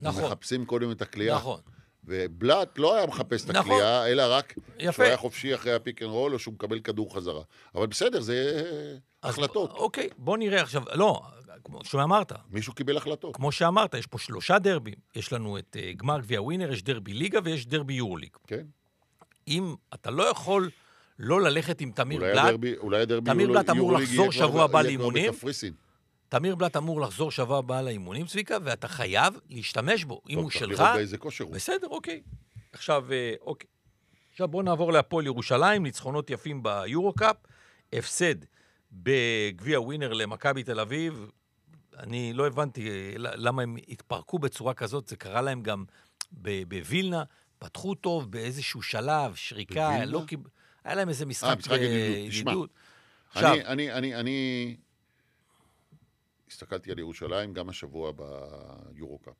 נכון. מחפשים קודם את הקליעה. נכון. ובלאט לא היה מחפש את נכון. הקליעה, אלא רק יפה. שהוא היה חופשי אחרי הפיק אנד רול, או שהוא מקבל כדור חזרה. אבל בסדר, זה החלטות. אוקיי, בוא נראה עכשיו, לא, כמו שאמרת, מישהו קיבל החלטות. כמו שאמרת, יש פה 3 דרבים. יש לנו את גמר גביע ווינר, יש דרבי ליגה ויש דרבי יורוליג. כן. אם אתה לא יכול לא ללכת עם תמיר בלאט, אולי הדרבי תמיר בלאט אמור לחזור שבוע הבא לאימונים. תמיר בלאט אמור לחזור שבוע הבא לאימונים, צביקה, ואתה חייב להשתמש בו. אם הוא שלך... טוב, צריך לראות באיזה כושר הוא. בסדר, אוקיי. עכשיו בואו נעבור להפועל ירושלים, ניצחונות יפים ביורו-קאפ, הפסד בגביע ווינר למכבי תל אביב. אני לא הבנתי למה הם התפרקו בצורה כזאת, זה קרה להם גם בווילנה, פתחו טוב באיזשהו שלב, שריקה, היה להם איזה משחק ידידות. אני הסתכלתי על ירושלים גם השבוע ביורו-קאפ.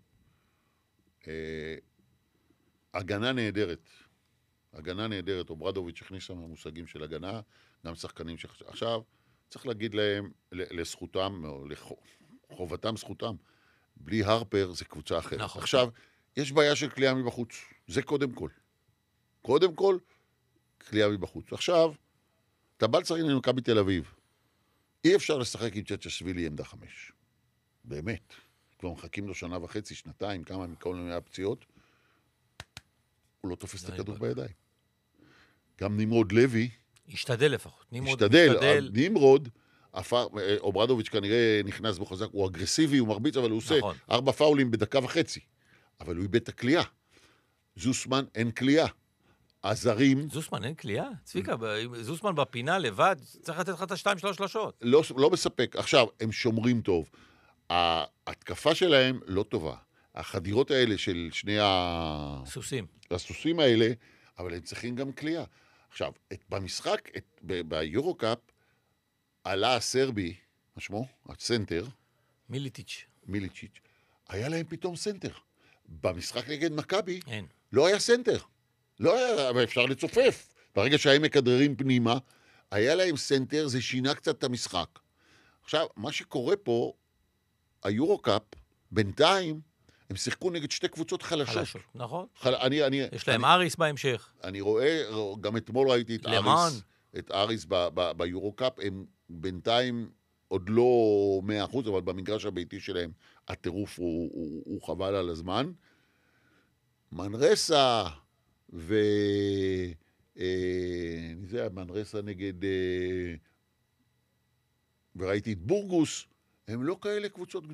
הגנה נהדרת, אוברדוביץ' הכניס שם המושגים של הגנה, גם שחקנים עכשיו, צריך להגיד להם, לזכותם, או לחובתם זכותם, בלי הרפר זה קבוצה אחרת. נכון. עכשיו, יש בעיה של קליעה מבחוץ, זה קודם כל. קודם כל, קליעה מבחוץ. עכשיו, אתה בא לצחק עם מכבי תל אביב, אי אפשר לשחק עם צ'צ'שווילי עמדה 5. באמת. כבר מחכים לו 1.5 שנה, 2 כמה מכל מיני הפציעות, הוא לא תופס את הכדור בידיים. גם נמרוד לוי, השתדל לפחות. השתדל. נמרוד, אוברדוביץ' כנראה נכנס בו חזק, הוא אגרסיבי, הוא מרביץ, אבל הוא עושה 4 פאולים בדקה וחצי. אבל הוא איבד את הקליעה. זוסמן אין קליעה. הזרים... זוסמן אין קליעה? צביקה, זוסמן בפינה לבד, צריך לתת לך את 2-3 שלשות. לא מספק. עכשיו, הם שומרים טוב. ההתקפה שלהם לא טובה. החדירות האלה של שני הסוסים האלה, אבל הם צריכים גם קליעה. עכשיו, במשחק, ביורו-קאפ, עלה הסרבי, מה שמו? הסנטר. מיליטיץ'. היה להם פתאום סנטר. במשחק נגד מכבי, לא היה סנטר. לא היה, אבל אפשר לצופף. ברגע שהם מקדררים פנימה, היה להם סנטר, זה שינה קצת את המשחק. עכשיו, מה שקורה פה, היורו-קאפ, בינתיים, הם שיחקו נגד 2 קבוצות חלשות. נכון. יש להם אריס בהמשך. אני רואה, גם אתמול ראיתי את אריס ביורו-קאפ, הם בינתיים עוד לא 100%, אבל במגרש הביתי שלהם, הטירוף הוא חבל על הזמן. מנרסה מנרסה נגד, וראיתי את בורגוס, הם לא כאלה קבוצות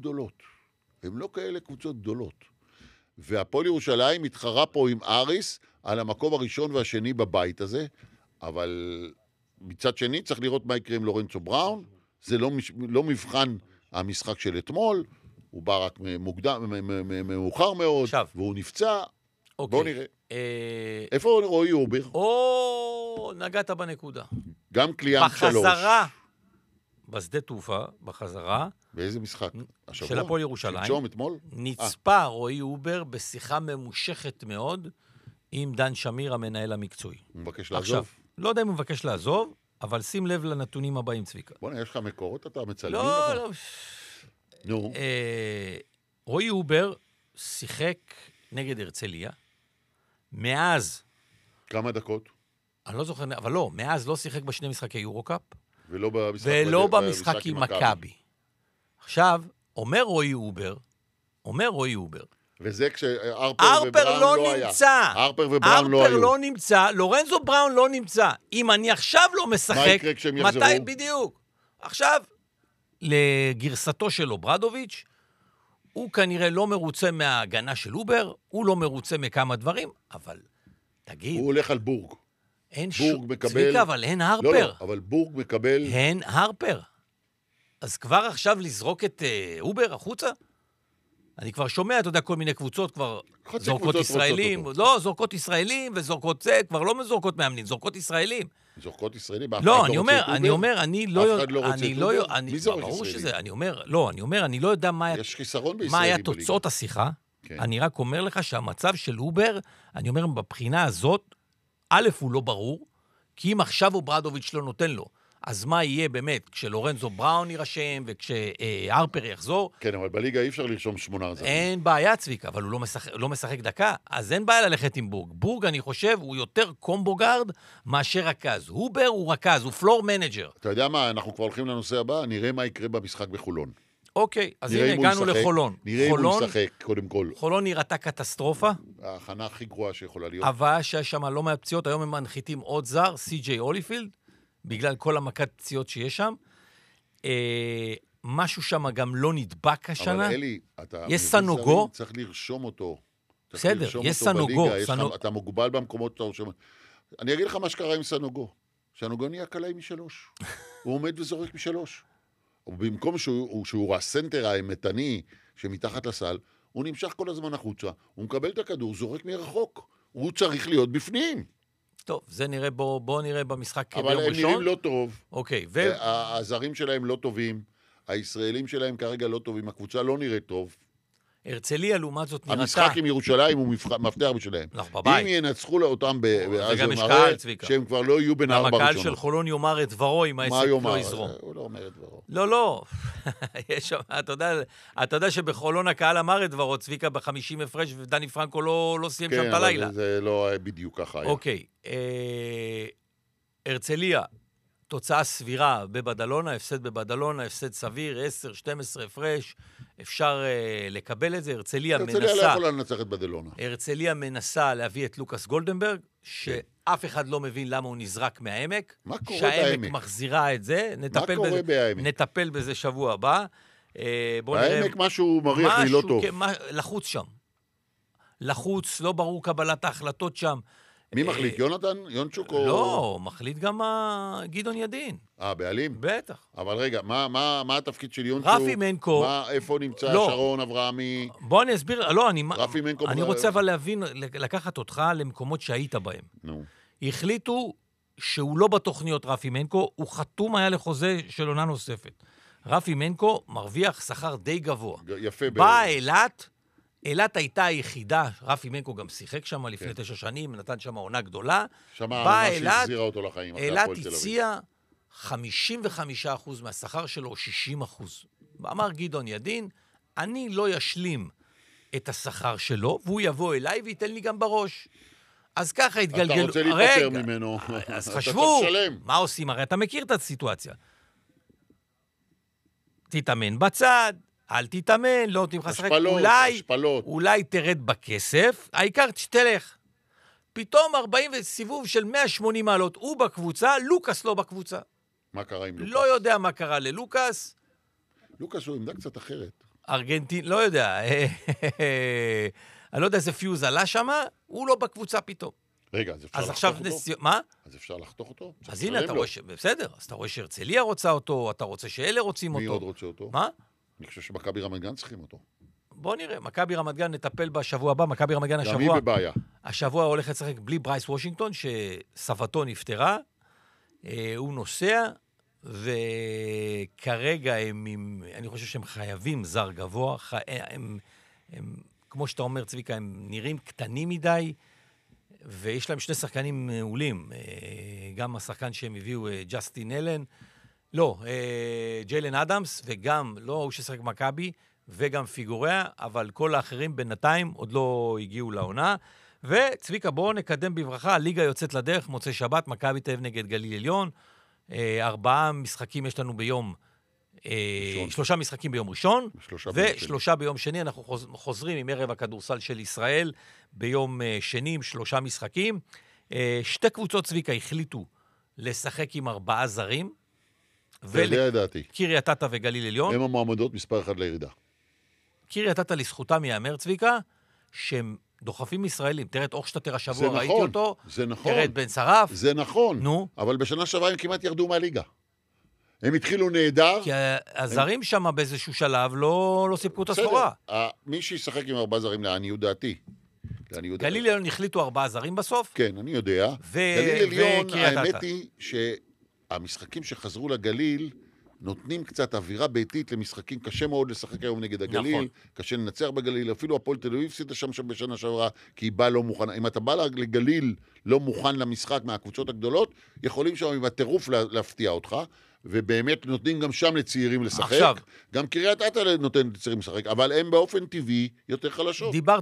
גדולות. והפועל ירושלים מתחרה פה עם אריס על המקום הראשון והשני בבית הזה, אבל מצד שני צריך לראות מה יקרה עם לורנצו בראון, זה לא מבחן המשחק של אתמול, הוא בא רק מאוחר מאוד, והוא נפצע, בואו נראה. איפה רועי אובר? נגעת בנקודה. גם קליאם 3. בחזרה, בשדה תעופה, בחזרה. באיזה משחק? של הפועל ירושלים. שלשום, אתמול? נצפה רועי אובר בשיחה ממושכת מאוד עם דן שמיר, המנהל המקצועי. הוא מבקש לעזוב? עכשיו, לא יודע אם הוא מבקש לעזוב, אבל שים לב לנתונים הבאים, צביקה. בוא'נה, יש לך מקורות, אתה מצלמים לך? לא. נו. רועי אובר שיחק נגד הרצליה, מאז... כמה דקות? אני לא זוכר, אבל לא, מאז לא שיחק בשני משחקי יורו-קאפ, ולא במשחק עם מכבי. עכשיו, אומר רועי אובר, וזה כשהרפר ובראון לא היה. הרפר ובראון לא היו. לא נמצא, לורנזו בראון לא נמצא. אם אני עכשיו לא משחק... מה יקרה כשהם יחזרו? מתי בדיוק? עכשיו, לגרסתו של אוברדוביץ', הוא כנראה לא מרוצה מההגנה של אובר, הוא לא מרוצה מכמה דברים, אבל תגיד... הוא הולך על בורג. בורג מקבל... צביקה, אבל אין הרפר. לא, אבל בורג מקבל... אין הרפר. אז כבר עכשיו לזרוק את אובר החוצה? אני כבר שומע, אתה יודע, כל מיני קבוצות כבר זורקות ישראלים. לא, זורקות ישראלים וזורקות זה, כבר לא מזורקות מאמנים, זורקות ישראלים. זורקות ישראלים? לא, אני אומר, אני לא... אף אחד לא רוצה את אובר? מי זורק ישראלים? אני לא יודע מה היה בליגה. תוצאות השיחה. אני רק אומר לך שהמצב של אובר, אני אומר, בבחינה הזאת, א' הוא לא ברור, כי אם עכשיו אוברדוביץ' לא נותן לו, אז מה יהיה באמת כשלורנזו בראון יירשם וכשהרפר יחזור? כן, אבל בליגה אי אפשר לרשום 8 זרים. אין בעיה, צביקה, אבל הוא לא משחק דקה, אז אין בעיה ללכת עם בורג. בורג, אני חושב, הוא יותר קומבו גארד מאשר רכז. הובר הוא רכז, הוא פלור מנג'ר. אתה יודע מה, אנחנו כבר הולכים לנושא הבא, נראה מה יקרה במשחק בחולון. אוקיי, אז הנה הגענו לחולון. נראה אם הוא ישחק, קודם כל. חולון נראתה קטסטרופה. ההכנה הכי גרועה שיכולה להיות. הבעיה שיש שם לא מעט פציעות, היום הם מנחיתים עוד זר, סי.ג'יי הוליפילד, בגלל כל המכת פציעות שיש שם. משהו שם גם לא נדבק השנה. אבל אלי, יש סנוגו. צריך לרשום אותו. בסדר, יש סנוגו. אתה מוגבל במקומות שאתה רושם. אני אגיד לך מה שקרה עם סנוגו. סנוגו נהיה קלעי מ3. הוא עומד וזורק מ3. ובמקום שהוא הסנטר האמתני שמתחת לסל, הוא נמשך כל הזמן החוצה. הוא מקבל את הכדור, זורק מרחוק. הוא צריך להיות בפנים. טוב, זה נראה, בוא נראה במשחק ביום ראשון. אבל הם נראים לא טוב. אוקיי, הזרים שלהם לא טובים. הישראלים שלהם כרגע לא טובים. הקבוצה לא נראית טוב. הרצליה, לעומת זאת, נראתה... המשחק עם ירושלים הוא מפתח בשבילהם. בבית. אם ינצחו אותם וגם יש קהל, צביקה. שהם כבר לא יהיו בין 4 ראשונות. הקהל של חולון יאמר את דברו אם העסק לא יזרום. הוא לא אומר את דברו. לא. אתה יודע שבחולון הקהל אמר את דברו, צביקה ב50 הפרש, ודני פרנקו לא סיים שם את הלילה. כן, זה לא בדיוק ככה. אוקיי. הרצליה, תוצאה סבירה בבדלונה, הפסד בבדלונה, הפסד סביר, 10-12 הפרש, אפשר לקבל את זה. הרצליה לא יכולה לנצח את בדלונה. הרצליה מנסה להביא את לוקאס גולדנברג, שאף אחד לא מבין למה הוא נזרק מהעמק. מה קורה בעמק? שהעמק מחזירה את זה. מה קורה בעמק? נטפל בזה שבוע הבא. העמק משהו מריח לי לא טוב. לחוץ שם. לחוץ, לא ברור קבלת ההחלטות שם. מי מחליט? יונתן? יונצ'וק או... לא, מחליט גם גדעון ידין. בעלים? בטח. אבל רגע, מה התפקיד של יונצ'וק? רפי מנקו... איפה נמצא שרון אברהמי? בוא אני אסביר, לא, רפי מנקו... אני רוצה אבל להבין, לקחת אותך למקומות שהיית בהם. נו. החליטו שהוא לא בתוכניות רפי מנקו, הוא חתום היה לחוזה של עונה נוספת. רפי מנקו מרוויח שכר די גבוה. יפה. באה אילת הייתה היחידה, רפי מנקו גם שיחק שם לפני 9 שנים, נתן שם עונה גדולה. באה אילת, אותו לחיים, אילת הציעה 55% מהשכר שלו, 60%. אמר גדעון ידין, אני לא ישלים את השכר שלו, והוא יבוא אליי וייתן לי גם בראש. אז ככה התגלגלו. אתה רוצה להיפטר ממנו. אז חשבו, מה עושים? הרי אתה מכיר את הסיטואציה. תתאמן בצד, אל תתאמן, לא נותנים לך לשחק, אולי תרד בכסף, העיקר שתלך. פתאום 40 סיבוב של 180 מעלות, הוא בקבוצה, לוקאס לא בקבוצה. מה קרה עם לוקאס? לא יודע מה קרה ללוקאס. לוקאס הוא עמדה קצת אחרת. ארגנטין, לא יודע. אני לא יודע איזה פיוז עלה שם, הוא לא בקבוצה פתאום. רגע, אז אפשר לחתוך אותו? מה? אז אפשר לחתוך אותו? אז הנה, אתה רואה בסדר, אז אתה רואה שהרצליה רוצה אותו, אתה רוצה שאלה רוצים אותו. מי עוד רוצה אותו? מה? אני חושב שמכבי רמת גן צריכים אותו. בוא נראה, מכבי רמת גן נטפל בשבוע הבא, מכבי רמת גן השבוע... גם היא בבעיה. השבוע הולך לשחק בלי ברייס וושינגטון, שסבתו נפטרה, הוא נוסע, וכרגע אני חושב שהם חייבים זר גבוה, כמו שאתה אומר, צביקה, הם נראים קטנים מדי, ויש להם 2 שחקנים מעולים, גם השחקן שהם הביאו, ג'סטין אלן, לא, ג'יילן אדמס, וגם, לא הוא ששחק מכבי, וגם פיגוריה, אבל כל האחרים בינתיים עוד לא הגיעו לעונה. וצביקה, בואו נקדם בברכה, הליגה יוצאת לדרך, מוצאי שבת, מכבי תל אביב נגד גליל עליון, 4 משחקים יש לנו ביום, 3 משחקים ביום ראשון, ו3 ביום שני, אנחנו חוזרים עם ערב הכדורסל של ישראל, ביום שני עם 3 משחקים. 2 קבוצות, צביקה, החליטו לשחק עם 4 זרים, קריית אתא וגליל עליון. הם המועמדות מספר 1 לירידה. קריית אתא לזכותם יאמר, צביקה, שהם דוחפים ישראלים. תראה את אוכשטטר השבוע, ראיתי אותו. זה נכון. תראה את בן שרף. זה נכון. נו. אבל בשנה שעברה הם כמעט ירדו מהליגה. הם התחילו נהדר. כי הזרים שם באיזשהו שלב לא סיפקו את הסחורה. מי שישחק עם 4 זרים, לעניות דעתי. גליל עליון החליטו 4 זרים בסוף. כן, אני יודע. גליל עליון, האמת היא שהמשחקים שחזרו לגליל, נותנים קצת אווירה ביתית למשחקים, קשה מאוד לשחק היום נגד הגליל, נכון. קשה לנצח בגליל, אפילו הפועל תל אביב הפסידה שם בשנה שעברה, כי היא באה לא מוכנה. אם אתה בא לגליל לא מוכן למשחק מהקבוצות הגדולות, יכולים שם עם הטירוף להפתיע אותך, ובאמת נותנים גם שם לצעירים לשחק. עכשיו. גם קריית אתא נותן לצעירים לשחק, אבל הם באופן טבעי יותר חלשות. דיברת